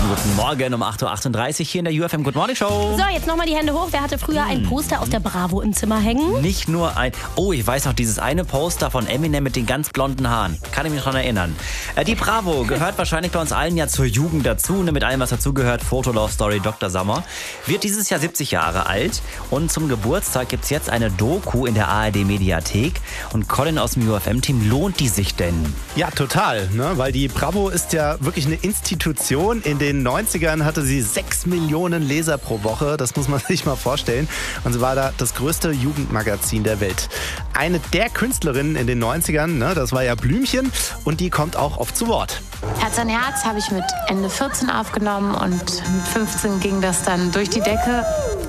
Guten Morgen um 8.38 Uhr hier in der UFM Good Morning Show. So, jetzt nochmal die Hände hoch. Wer hatte früher ein Poster aus der Bravo im Zimmer hängen? Nicht nur ein... Oh, ich weiß noch, dieses eine Poster von Eminem mit den ganz blonden Haaren. Kann ich mich daran erinnern. Die Bravo gehört wahrscheinlich bei uns allen ja zur Jugend dazu, ne, mit allem, was dazugehört. Foto, Love Story, Dr. Sommer. Wird dieses Jahr 70 Jahre alt. Und zum Geburtstag gibt's jetzt eine Doku in der ARD-Mediathek. Und Colin aus dem UFM-Team, lohnt die sich denn? Ja, total, ne? Weil die Bravo ist ja wirklich eine Institution. In den 90ern hatte sie 6 Millionen Leser pro Woche. Das muss man sich mal vorstellen. Und sie war da das größte Jugendmagazin der Welt. Eine der Künstlerinnen in den 90ern, ne, das war ja Blümchen. Und die kommt auch oft zu Wort. Herz an Herz habe ich mit Ende 14 aufgenommen und mit 15 ging das dann durch die Decke.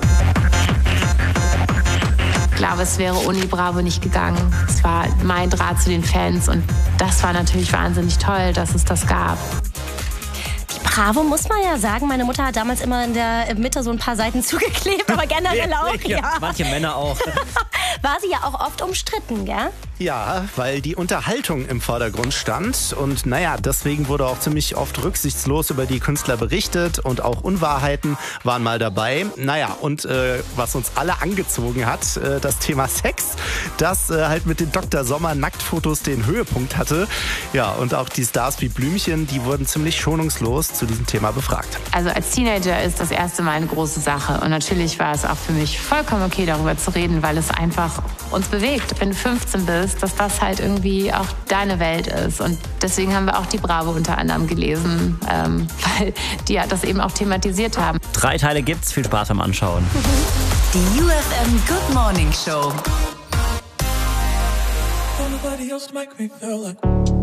Ich glaube, es wäre ohne die Bravo nicht gegangen. Es war mein Draht zu den Fans und das war natürlich wahnsinnig toll, dass es das gab. Bravo muss man ja sagen, meine Mutter hat damals immer in der Mitte so ein paar Seiten zugeklebt, aber generell auch, ja. Manche Männer auch. War sie ja auch oft umstritten, gell? Ja, weil die Unterhaltung im Vordergrund stand und naja, deswegen wurde auch ziemlich oft rücksichtslos über die Künstler berichtet und auch Unwahrheiten waren mal dabei. Naja, und was uns alle angezogen hat, das Thema Sex, das halt mit den Dr. Sommer Nacktfotos den Höhepunkt hatte. Ja, und auch die Stars wie Blümchen, die wurden ziemlich schonungslos zu diesem Thema befragt. Also als Teenager ist das erste Mal eine große Sache und natürlich war es auch für mich vollkommen okay, darüber zu reden, weil es einfach uns bewegt. Wenn du 15 bist, dass das halt irgendwie auch deine Welt ist. Und deswegen haben wir auch die Bravo unter anderem gelesen, weil die ja das eben auch thematisiert haben. 3 Teile gibt's, viel Spaß beim Anschauen. Die UFM Good Morning Show. Nobody else make me feel like